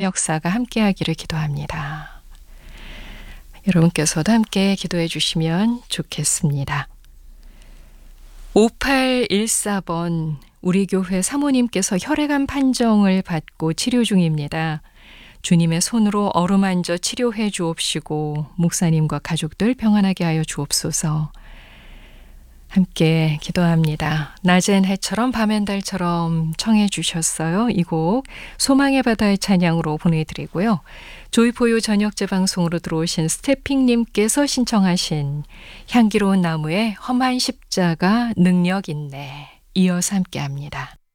역사가 함께하기를 기도합니다. 여러분께서도 함께 기도해 주시면 좋겠습니다. 5814번 우리 교회 사모님께서 혈액암 판정을 받고 치료 중입니다. 주님의 손으로 어루만져 치료해 주옵시고 목사님과 가족들 평안하게 하여 주옵소서. 함께 기도합니다. 낮엔 해처럼 밤엔 달처럼 청해 주셨어요. 이 곡 소망의 바다의 찬양으로 보내드리고요. 조이포유 저녁 재방송으로 들어오신 스태핑님께서 신청하신 향기로운 나무의 험한 십자가 능력 있네. 이어서 함께합니다.